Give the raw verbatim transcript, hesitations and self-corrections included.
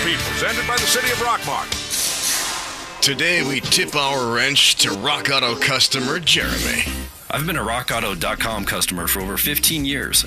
P, presented by the City of Rockmart. Today we tip our wrench to Rock Auto customer Jeremy. I've been a rock auto dot com customer for over fifteen years,